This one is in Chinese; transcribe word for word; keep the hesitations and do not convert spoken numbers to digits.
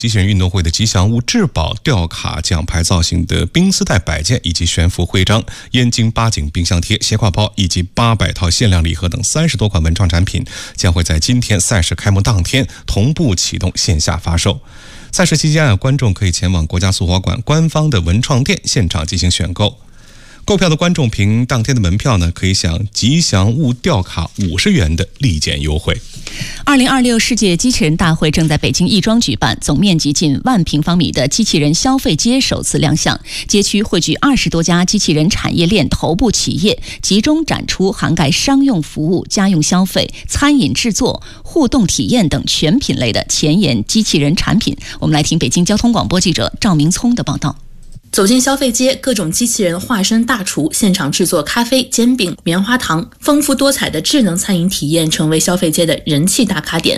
机器人运动会的吉祥物质宝吊卡、奖牌造型的冰丝带摆件以及悬浮徽章、燕京八景冰箱贴、斜挎包以及八百套限量礼盒等三十多款文创产品，将会在今天赛事开幕当天同步启动线下发售。赛事期间啊，观众可以前往国家速滑馆官方的文创店现场进行选购。购票的观众凭当天的门票呢，可以享吉祥物吊卡五十元的立减优惠。 二零二六世界机器人大会正在北京亦庄举办，总面积近万平方米的机器人消费街首次亮相，街区汇聚二十多家机器人产业链头部企业，集中展出涵盖商用服务、家用消费、餐饮制作、互动体验等全品类的前沿机器人产品。我们来听北京交通广播记者赵明聪的报道。 走进消费街，各种机器人化身大厨，现场制作咖啡、煎饼、棉花糖，丰富多彩的智能餐饮体验成为消费街的人气打卡点。